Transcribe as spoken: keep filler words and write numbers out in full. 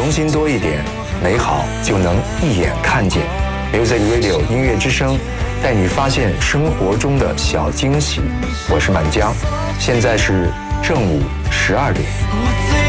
童心多一点，美好就能一眼看见。Music Radio 音乐之声，带你发现生活中的小惊喜。我是满江，现在是正午十二点。